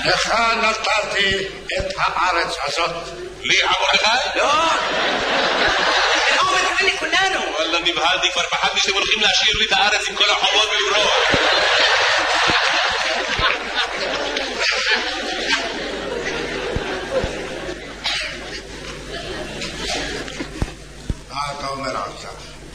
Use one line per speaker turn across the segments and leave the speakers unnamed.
לך נתתי את הארץ הזאת.
לי המרדכי?
לא. לך הוא מתכוון לכולנו.
וואלה, נבהלתי, כבר פחדתי שאתם הולכים להשאיר לי את הארץ עם כל החובות ולברוח.
מה אתה אומר עכשיו?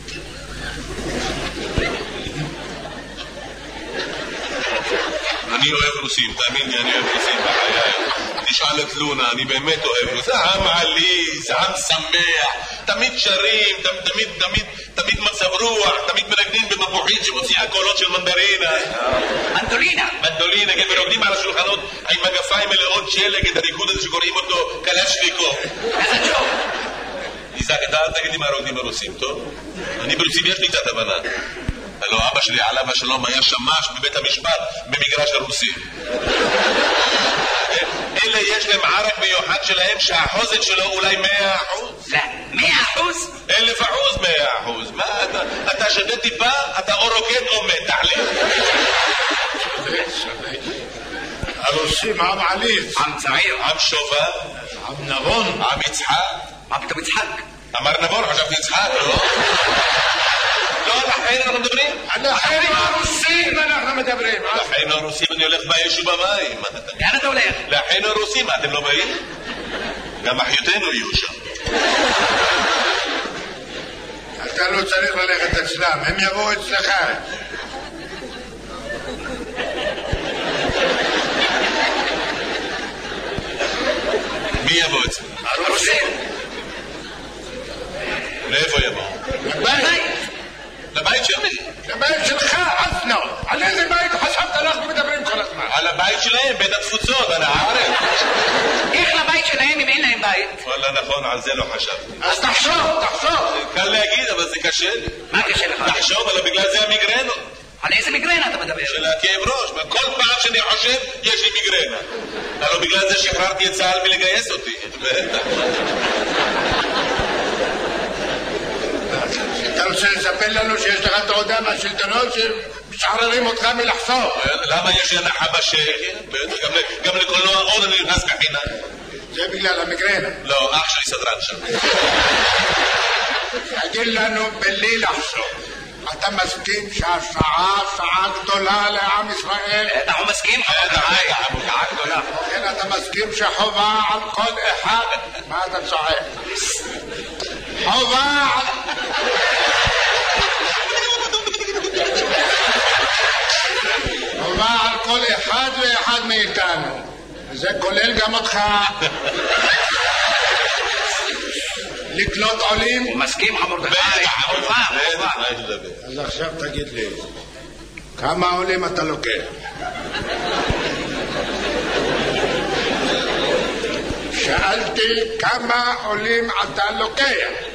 אני אוהב רוסים, תאמין לי, אני אוהב רוסים בחיי. תשאל את לונה, אני באמת אוהב רוסים. זה עם עליז, עם שמח, תמיד שרים, תמיד מצב רוח, תמיד מנגנים במפוחית שמוציאה קולות של מנדרינה. מנדולינה, כן, ורוקדים על השולחנות עם מגפיים מלאות שלג, את הריקוד הזה שקוראים אותו קלצ'ניקוב.
איזה טוב.
איזק, אתה אל תגידי מה רוקדים הרוסים, טוב? אני ברוסים יש לי קצת הבנה. הלוא אבא שלי עליו השלום היה שמש בבית המשפט במגרש הרוסים. אלה יש להם ערק מיוחד שלהם שהחוזק שלו אולי 100%.
לא, 100%?
1000%, 100%. מה אתה שדה טיפה, אתה או רוקד או מת, תחליט.
הרוסים עם עליז,
עם צעיר,
עם שובל,
עם נבון,
עם יצחק.
מה פתאום יצחק?
אמר נבון, חשבתי יצחק, לא? לא, על החיים אנחנו מדברים?
על החיים הרוסים אנחנו מדברים.
על החיים הרוסים אני הולך באש ובמים.
לאן אתה הולך?
לחיים הרוסים, מה אתם לא באים? גם אחיותינו יהיו שם.
אתה לא צריך ללכת אצלם, הם יבואו אצלך.
מי יבוא אצלם?
הרוסים.
לאיפה יבוא?
לבית.
לבית שלי.
לבית שלך, אסנו. על איזה בית חשבת אנחנו מדברים כל הזמן?
על הבית שלהם, בית התפוצות, על הארץ.
איך לבית שלהם אם אין להם בית?
וואלה, נכון, על זה לא חשבתי.
אז תחשוב.
קל להגיד, אבל זה קשה לי.
מה קשה לך?
לחשוב, אבל בגלל זה המיגרנות.
על איזה מיגרנה אתה מדבר?
של הכאב ראש. כל פעם שאני חושב, יש לי מיגרנה. הלוא בגלל זה שחררתי את צה"ל מלגייס אותי.
אתה רוצה לספר לנו שיש לך תעודה מהשלטונות שמשחררים אותך מלחשוב?
למה יש הנחה בשקל? גם לקולנוע עוד אני נכנס בחינם.
זה בגלל המיגרנה.
לא, אח שלי סדרן שם.
תגיד לנו בלי לחשוב, אתה מסכים שהשעה שעה גדולה לעם ישראל?
אנחנו מסכים? שעה גדולה.
כן, אתה מסכים שחובה על כל אחד? מה אתה צועק? חובה על... חובה על כל אחד ואחד מאיתנו, וזה כולל גם אותך, לקלוט עולים.
הוא מסכים חמורדכי, חובה.
אז עכשיו תגיד לי, כמה עולים אתה לוקח? שאלתי כמה עולים אתה לוקח.